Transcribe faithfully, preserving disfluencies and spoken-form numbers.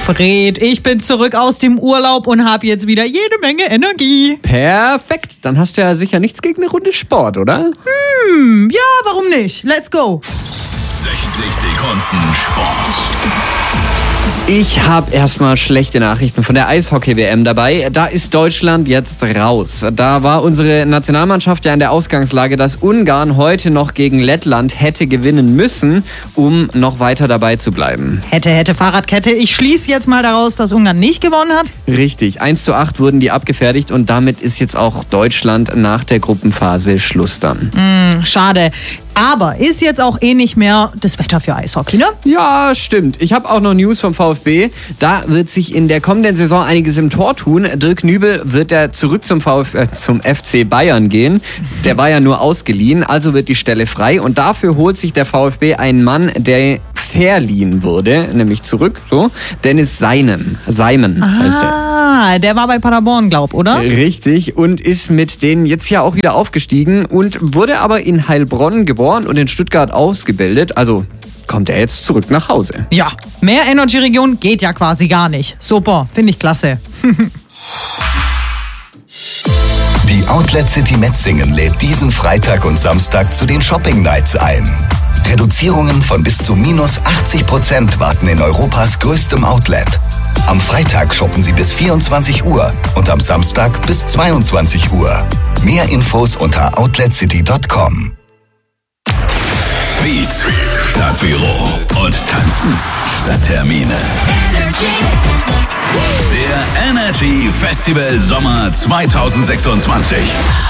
Fred, ich bin zurück aus dem Urlaub und habe jetzt wieder jede Menge Energie. Perfekt, dann hast du ja sicher nichts gegen eine Runde Sport, oder? Hm, ja, warum nicht? Let's go. sechzig Sekunden Sport. Ich habe erstmal schlechte Nachrichten von der Eishockey-W M dabei. Da ist Deutschland jetzt raus. Da war unsere Nationalmannschaft ja in der Ausgangslage, dass Ungarn heute noch gegen Lettland hätte gewinnen müssen, um noch weiter dabei zu bleiben. Hätte, hätte, Fahrradkette. Ich schließe jetzt mal daraus, dass Ungarn nicht gewonnen hat. Richtig, eins zu acht wurden die abgefertigt und damit ist jetzt auch Deutschland nach der Gruppenphase Schluss dann. Hm, schade. Aber ist jetzt auch eh nicht mehr das Wetter für Eishockey, ne? Ja, stimmt. Ich habe auch noch News vom VfB. Da wird sich in der kommenden Saison einiges im Tor tun. Dirk Nübel wird ja zurück zum, Vf, äh, zum F C Bayern gehen. Der war ja nur ausgeliehen, also wird die Stelle frei. Und dafür holt sich der VfB einen Mann, der verliehen wurde, nämlich zurück, so. Dennis Seinen. Seimen heißt er. Ah, der war bei Paderborn, glaub, oder? Richtig, und ist mit denen jetzt ja auch wieder aufgestiegen und wurde aber in Heilbronn geboren und in Stuttgart ausgebildet. Also kommt er jetzt zurück nach Hause. Ja, mehr Energy-Region geht ja quasi gar nicht. Super, finde ich klasse. Die Outlet City Metzingen lädt diesen Freitag und Samstag zu den Shopping Nights ein. Reduzierungen von bis zu minus achtzig Prozent warten in Europas größtem Outlet. Am Freitag shoppen Sie bis vierundzwanzig Uhr und am Samstag bis zweiundzwanzig Uhr. Mehr Infos unter outlet city punkt com. Beat statt Büro und Tanzen statt Termine. Der Energy Festival Sommer zwanzig sechsundzwanzig.